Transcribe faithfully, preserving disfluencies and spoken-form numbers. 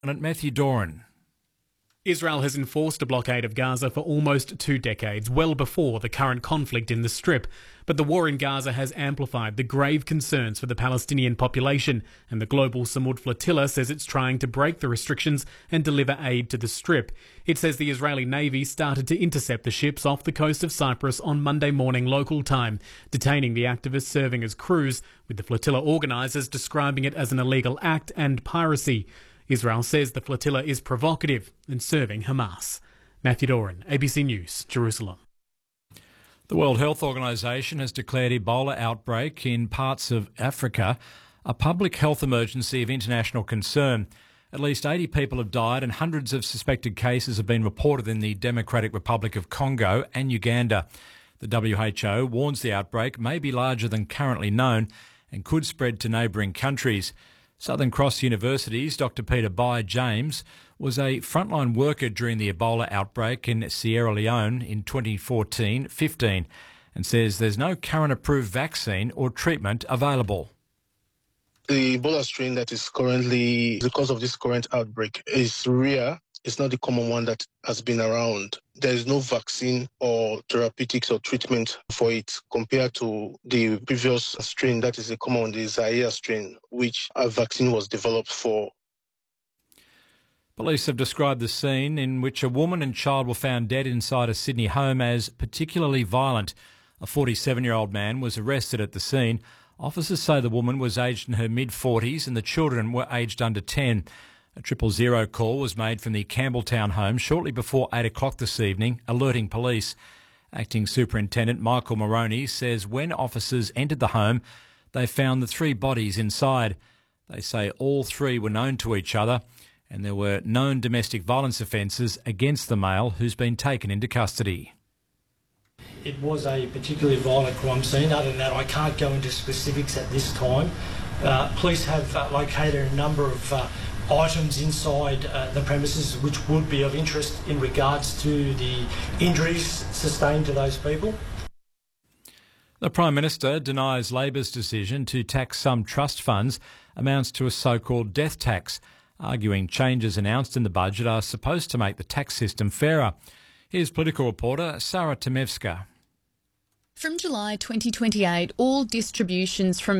Matthew Doran. Israel has enforced a blockade of Gaza for almost two decades, well before the current conflict in the Strip. But the war in Gaza has amplified the grave concerns for the Palestinian population, and the global Samud flotilla says it's trying to break the restrictions and deliver aid to the Strip. It says the Israeli Navy started to intercept the ships off the coast of Cyprus on Monday morning local time, detaining the activists serving as crews, with the flotilla organisers describing it as an illegal act and piracy. Israel says the flotilla is provocative and serving Hamas. Matthew Doran, A B C News, Jerusalem. The World Health Organization has declared Ebola outbreak in parts of Africa a public health emergency of international concern. At least eighty people have died and hundreds of suspected cases have been reported in the Democratic Republic of Congo and Uganda. The W H O warns the outbreak may be larger than currently known and could spread to neighbouring countries. Southern Cross University's Doctor Peter Bye-James was a frontline worker during the Ebola outbreak in Sierra Leone in twenty fourteen fifteen and says there's no current approved vaccine or treatment available. The Ebola strain that is currently the cause of this current outbreak is rare. It's not the common one that has been around. There is no vaccine or therapeutics or treatment for it compared to the previous strain that is the common one, the Zaire strain, which a vaccine was developed for. Police have described the scene in which a woman and child were found dead inside a Sydney home as particularly violent. A forty-seven-year-old man was arrested at the scene. Officers say the woman was aged in her mid-forties and the children were aged under ten. A triple zero call was made from the Campbelltown home shortly before eight o'clock this evening, alerting police. Acting Superintendent Michael Moroney says when officers entered the home, they found the three bodies inside. They say all three were known to each other and there were known domestic violence offences against the male who's been taken into custody. It was a particularly violent crime scene. Other than that, I can't go into specifics at this time. Uh, police have uh, located a number of uh, items inside uh, the premises which would be of interest in regards to the injuries sustained to those people. The Prime Minister denies Labor's decision to tax some trust funds amounts to a so-called death tax, arguing changes announced in the budget are supposed to make the tax system fairer. Here's political reporter Sarah Temevska. From July twenty twenty-eight, all distributions from